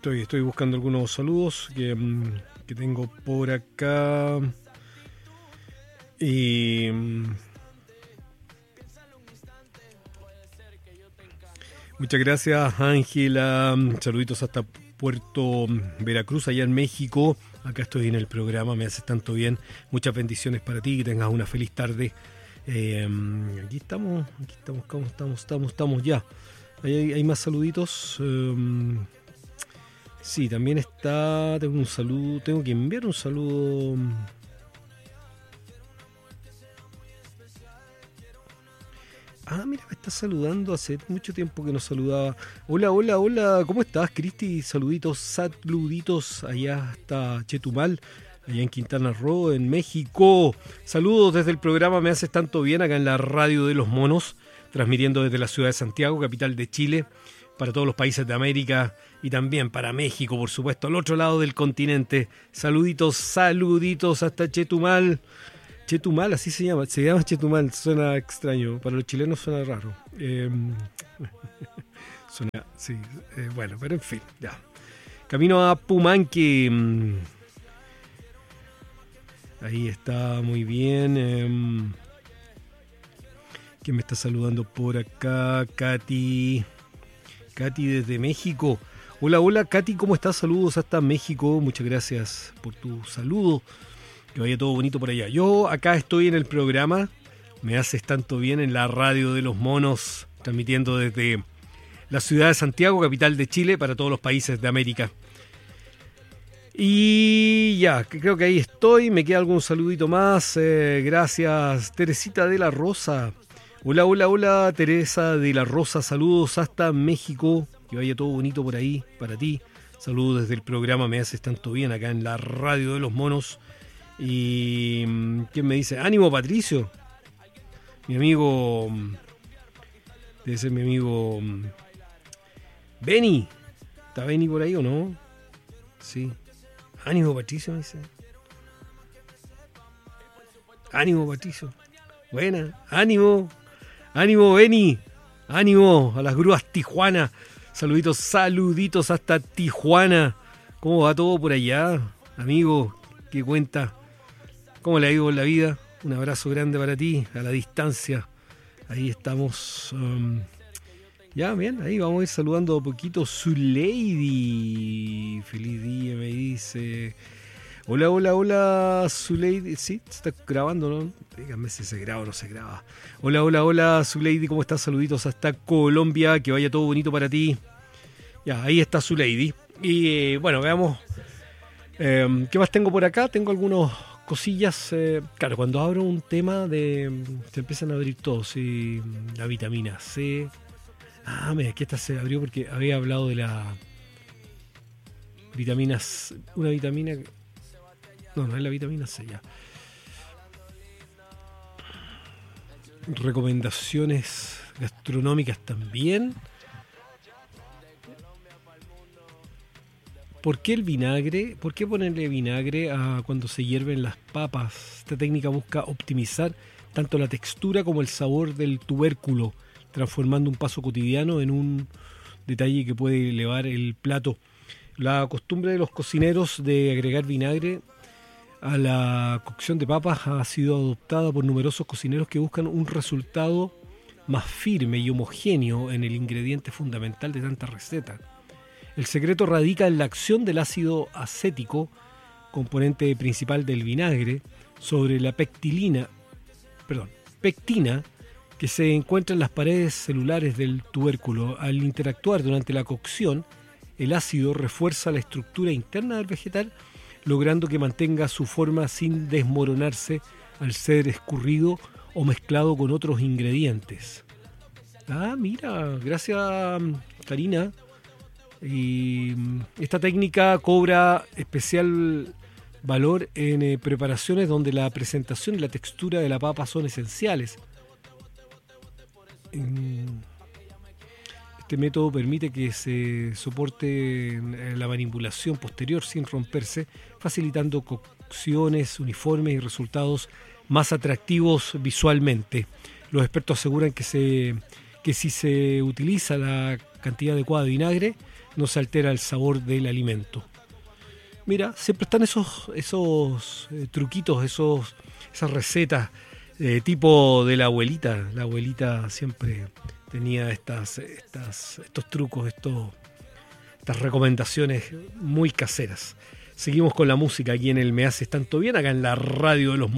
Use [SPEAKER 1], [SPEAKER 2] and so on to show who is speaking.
[SPEAKER 1] Estoy buscando algunos saludos que tengo por acá. Y muchas gracias, Ángela. Saluditos hasta Puerto Veracruz, allá en México. Acá estoy en el programa, me haces tanto bien. Muchas bendiciones para ti, que tengas una feliz tarde. Aquí estamos ya. Hay más saluditos. Sí, también está. Tengo un saludo. Tengo que enviar un saludo. Mira, me está saludando. Hace mucho tiempo que no saludaba. Hola. ¿Cómo estás, Cristi? Saluditos allá hasta Chetumal, allá en Quintana Roo, en México. Saludos desde el programa Me Haces Tanto Bien, acá en la Radio de los Monos, transmitiendo desde la ciudad de Santiago, capital de Chile, para todos los países de América y también para México, por supuesto, al otro lado del continente. Saluditos hasta Chetumal. Chetumal, así se llama Chetumal, suena extraño, para los chilenos suena raro. Suena, sí, bueno, pero en fin, ya. Camino a Pumanque. Ahí está, muy bien. ¿Quién me está saludando por acá? Katy desde México. Hola, Katy, ¿cómo estás? Saludos hasta México. Muchas gracias por tu saludo. Que vaya todo bonito por allá. Yo acá estoy en el programa Me Haces Tanto Bien, en la Radio de los Monos, transmitiendo desde la ciudad de Santiago, capital de Chile, para todos los países de América. Y ya, creo que ahí estoy. Me queda algún saludito más. Gracias, Teresita de la Rosa. Hola, Teresa de la Rosa. Saludos hasta México. Que vaya todo bonito por ahí, para ti. Saludos desde el programa Me Haces Tanto Bien, acá en la Radio de los Monos. Y ¿quién me dice? Ánimo, Patricio. Mi amigo, debe ser mi amigo Benny. ¿Está Benny por ahí o no? Sí. Ánimo, Patricio, me dice. Ánimo, Patricio. Buena. Ánimo, Benny. Ánimo a las grúas Tijuana. Saluditos hasta Tijuana. ¿Cómo va todo por allá, amigo? ¿Qué cuenta? ¿Cómo le ha ido en la vida? Un abrazo grande para ti, a la distancia. Ahí estamos. Ya, bien, ahí vamos a ir saludando a poquito. Zuleidi. Feliz día, me dice. Hola, Zuleidi. Sí, se está grabando, ¿no? Díganme si se graba o no se graba. Hola, Zuleidi, ¿cómo estás? Saluditos hasta Colombia, que vaya todo bonito para ti. Ya, ahí está Zuleidi. Y bueno, veamos. ¿Qué más tengo por acá? Tengo algunas cosillas. Claro, cuando abro un tema se empiezan a abrir todos. Sí, la vitamina C. Mira, aquí esta se abrió porque había hablado de la vitaminas. Una vitamina. No es la vitamina C, ya. Recomendaciones gastronómicas también. ¿Por qué el vinagre? ¿Por qué ponerle vinagre a cuando se hierven las papas? Esta técnica busca optimizar tanto la textura como el sabor del tubérculo, transformando un paso cotidiano en un detalle que puede elevar el plato. La costumbre de los cocineros de agregar vinagre a la cocción de papas ha sido adoptada por numerosos cocineros que buscan un resultado más firme y homogéneo en el ingrediente fundamental de tantas recetas. El secreto radica en la acción del ácido acético, componente principal del vinagre, sobre la pectina, que se encuentra en las paredes celulares del tubérculo. Al interactuar durante la cocción, el ácido refuerza la estructura interna del vegetal, logrando que mantenga su forma sin desmoronarse al ser escurrido o mezclado con otros ingredientes. Mira, gracias, Karina. Y esta técnica cobra especial valor en preparaciones donde la presentación y la textura de la papa son esenciales. Este método permite que se soporte la manipulación posterior sin romperse, facilitando cocciones uniformes y resultados más atractivos visualmente. Los expertos aseguran que que si se utiliza la cantidad adecuada de vinagre, no se altera el sabor del alimento. Mira, siempre están esos truquitos, esas recetas tipo de la abuelita. La abuelita siempre tenía estos trucos, estas recomendaciones muy caseras. Seguimos con la música aquí en el Me Haces Tanto Bien, acá en la radio de los